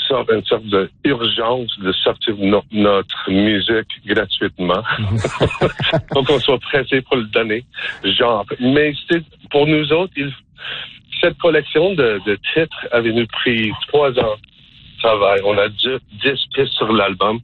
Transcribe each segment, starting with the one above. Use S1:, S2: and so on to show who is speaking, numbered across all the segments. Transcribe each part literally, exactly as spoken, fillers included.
S1: sorte, une sorte d'urgence de sortir no- notre musique gratuitement. Faut qu'on soit pressé pour le donner. Genre, mais c'est, pour nous autres, il, cette collection de, de titres avait nous pris trois ans de travail. On a dix, dix pistes sur l'album.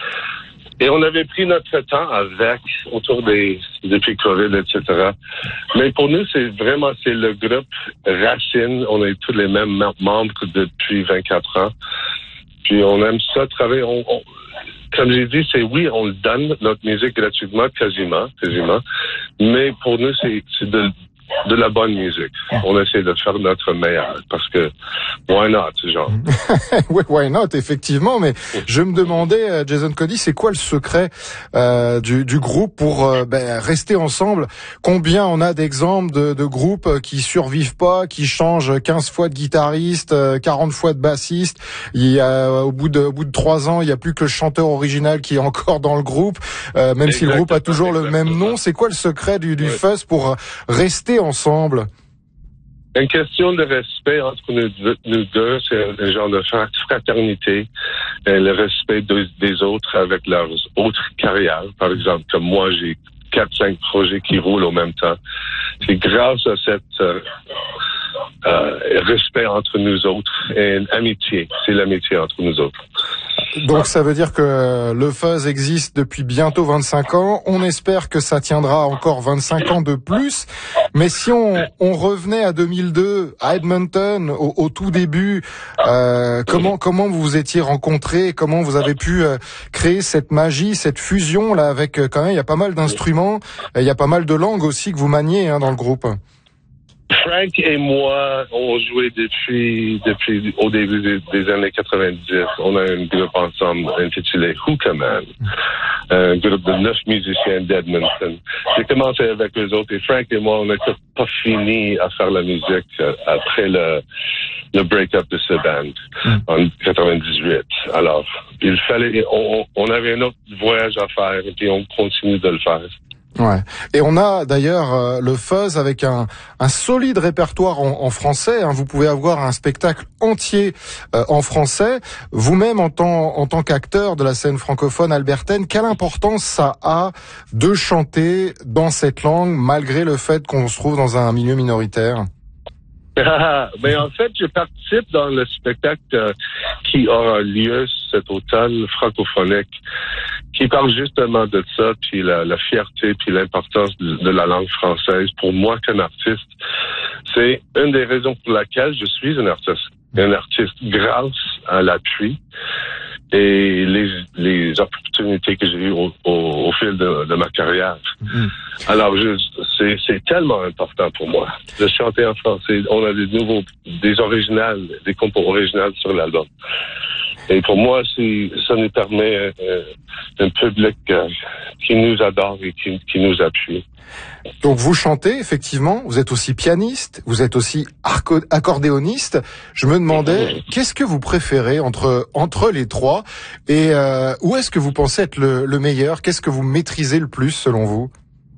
S1: Et on avait pris notre temps avec, autour des, depuis COVID, et cetera. Mais pour nous, c'est vraiment, c'est le groupe Racine. On est tous les mêmes membres que depuis vingt-quatre ans. Puis on aime ça travailler. On, on, comme j'ai dit, c'est oui, on le donne, notre musique gratuitement, quasiment, quasiment. Mais pour nous, c'est, c'est de, de la bonne musique. On essaie de faire notre meilleur parce que why not, genre.
S2: Oui, why not, effectivement. Mais je me demandais, Jason Cody, c'est quoi le secret euh, du, du groupe pour euh, ben, rester ensemble? Combien on a d'exemples de, de groupes qui survivent pas, qui changent quinze fois de guitariste, quarante fois de bassiste. Il y a, au bout de, au bout de trois ans, il y a plus que le chanteur original qui est encore dans le groupe, euh, même exactement, si le groupe a toujours le même nom. C'est quoi le secret du, du ouais. fuzz pour rester ensemble?
S1: Une question de respect entre nous deux, nous deux c'est un genre de fraternité, et le respect de, des autres avec leurs autres carrières. Par exemple, comme moi, j'ai quatre, cinq projets qui roulent au même temps. C'est grâce à cette euh, euh, respect entre nous autres et une amitié. C'est l'amitié entre nous autres.
S2: Donc ça veut dire que le fuzz existe depuis bientôt vingt-cinq ans. On espère que ça tiendra encore vingt-cinq ans de plus. Mais si on, on revenait à deux mille deux, à Edmonton, au, au tout début, euh, comment comment vous vous étiez rencontrés? Comment vous avez pu euh, créer cette magie, cette fusion là avec euh, quand même il y a pas mal d'instruments, il y a pas mal de langues aussi que vous maniez hein, dans le groupe.
S1: Frank et moi, on jouait depuis, depuis au début des, des années quatre-vingt-dix. On a un groupe ensemble intitulé Hookah Man, un groupe de neuf musiciens d'Edmonton. J'ai commencé avec eux autres et Frank et moi, on n'était pas fini à faire la musique après le, le break-up de ce band en quatre-vingt-dix-huit. Alors, il fallait, on, on avait un autre voyage à faire et puis on continue de le faire.
S2: Ouais. Et on a d'ailleurs euh, le fuzz avec un, un solide répertoire en, en français. Hein. Vous pouvez avoir un spectacle entier euh, en français. Vous-même, en tant, en tant qu'acteur de la scène francophone albertaine, quelle importance ça a de chanter dans cette langue, malgré le fait qu'on se trouve dans un milieu minoritaire?
S1: Ah, ben en fait, je participe dans le spectacle euh, qui aura lieu cet automne francophonique, qui parle justement de ça, puis la, la fierté, puis l'importance de, de la langue française. Pour moi, qu'un artiste, c'est une des raisons pour laquelle je suis un artiste. Un artiste grâce à l'appui et les, les opportunités que j'ai eues au, au, au fil de, de ma carrière. Mmh. Alors, je, c'est, c'est tellement important pour moi de chanter en français. On a des nouveaux, des originales, des compos originales sur l'album. Et pour moi, c'est, ça nous permet euh, un public euh, qui nous adore et qui, qui nous appuie.
S2: Donc vous chantez, effectivement, vous êtes aussi pianiste, vous êtes aussi arco- accordéoniste. Je me demandais, qu'est-ce que vous préférez entre entre les trois et euh, où est-ce que vous pensez être le, le meilleur? Qu'est-ce que vous maîtrisez le plus selon vous?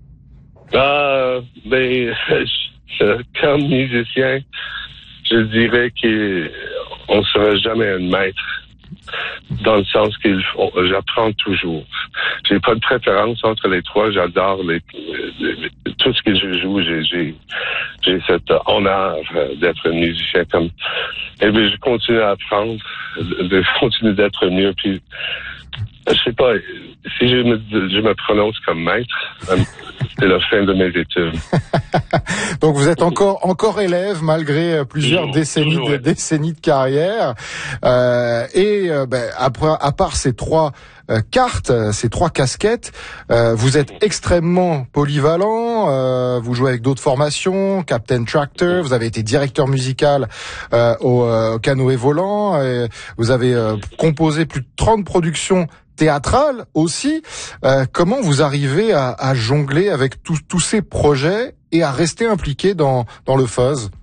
S1: Ah, ben, je, comme musicien, je dirais qu'on ne sera jamais un maître. Dans le sens que j'apprends toujours. J'ai pas de préférence entre les trois. J'adore les, les, les tout ce que je joue. J'ai, j'ai, j'ai cet honneur d'être un musicien comme. Et bien, je continue à apprendre, je continue d'être mieux. Puis, je sais pas. Si je me, je me prononce comme maître, c'est la fin de mes études.
S2: Donc vous êtes encore encore élève malgré plusieurs toujours, décennies toujours, de ouais. décennies de carrière. Euh, et euh, ben, après, à part ces trois euh, cartes, ces trois casquettes, euh, vous êtes extrêmement polyvalent. Euh, vous jouez avec d'autres formations, Captain Tractor. Vous avez été directeur musical euh, au, euh, au Canoë Volant. Et vous avez euh, composé plus de trente productions théâtrale aussi. Euh, comment vous arrivez à, à jongler avec tous tous ces projets et à rester impliqué dans dans le fuzz?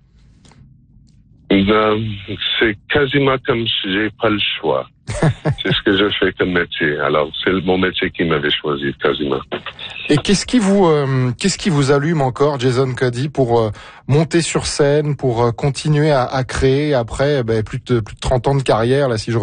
S1: Ben, c'est quasiment comme si j'ai pas le choix. C'est ce que je fais comme métier. Alors, c'est mon métier qui m'avait choisi, quasiment.
S2: Et qu'est-ce qui vous, euh, qu'est-ce qui vous allume encore, Jason Cody, pour euh, monter sur scène, pour euh, continuer à, à créer après ben, plus de plus de trente ans de carrière, là, si je